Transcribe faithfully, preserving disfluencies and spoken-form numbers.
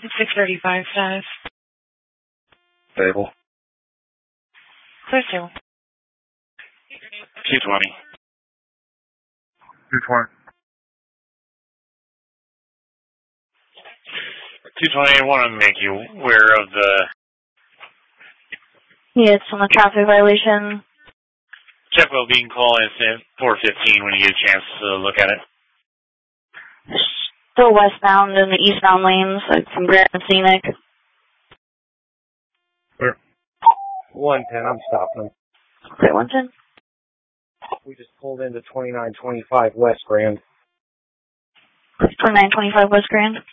six thirty-five status. Stable. Clear stable. two twenty. two twenty. two twenty, I want to make you aware of the... Yeah, it's on the traffic violation. Check well-being call in four fifteen when you get a chance to look at it. Still westbound in the eastbound lanes, like from Grand and Scenic. Clear. one ten, I'm stopping. Clear one ten. We just pulled into twenty-nine twenty-five West Grand. twenty-nine twenty-five West Grand.